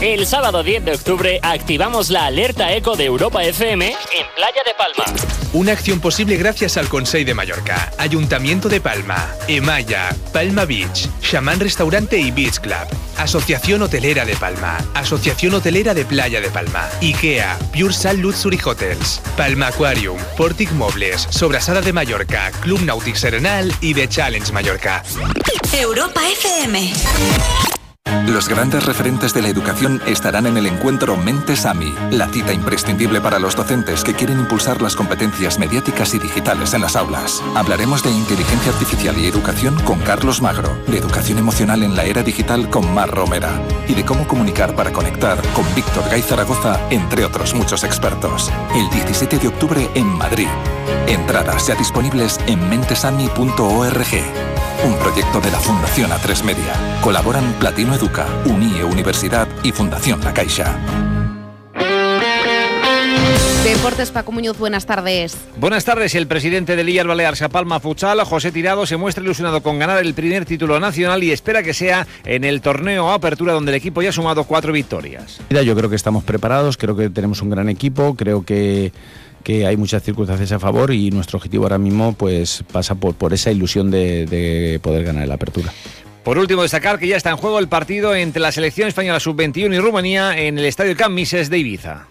El sábado 10 de octubre activamos la alerta eco de Europa FM en Playa de Palma. Una acción posible gracias al Consell de Mallorca, Ayuntamiento de Palma, Emaya, Palma Beach, Xamán Restaurante y Beach Club, Asociación Hotelera de Palma, Asociación Hotelera de Playa de Palma, IKEA, Pure Sal Luxury Hotels, Palma Aquarium, Portic Mobles, Sobrasada de Mallorca, Club Nàutic Serenal y The Challenge Mallorca. Europa FM. Los grandes referentes de la educación estarán en el encuentro Mentes AMI, la cita imprescindible para los docentes que quieren impulsar las competencias mediáticas y digitales en las aulas. Hablaremos de inteligencia artificial y educación con Carlos Magro, de educación emocional en la era digital con Mar Romera y de cómo comunicar para conectar con Víctor Gay Zaragoza, entre otros muchos expertos. El 17 de octubre en Madrid. Entradas ya disponibles en mentesami.org. Un proyecto de la Fundación A3 Media. Colaboran Platino Educa, UNIE Universidad y Fundación La Caixa. Deportes, Paco Muñoz, buenas tardes. Buenas tardes. El presidente del Illes Balears Palma Futsal, José Tirado, se muestra ilusionado con ganar el primer título nacional y espera que sea en el torneo Apertura, donde el equipo ya ha sumado 4 victorias. Yo creo que estamos preparados, creo que tenemos un gran equipo, creo que hay muchas circunstancias a favor y nuestro objetivo ahora mismo pues pasa por esa ilusión de poder ganar la Apertura. Por último, destacar que ya está en juego el partido entre la selección española sub-21 y Rumanía en el Estadio Camp Mises de Ibiza.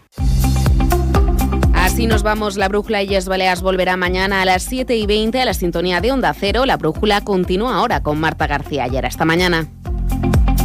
Así nos vamos. La Brújula Illes Balears volverá mañana a las 7:20 a la sintonía de Onda Cero. La Brújula continúa ahora con Marta García. Y hasta mañana.